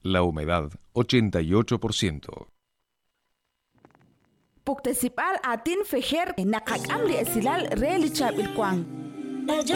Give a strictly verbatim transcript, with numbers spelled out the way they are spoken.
La humedad, ochenta y ocho por ciento. Puktesipal atin fejer nakakam li esilal relicha bilkwang.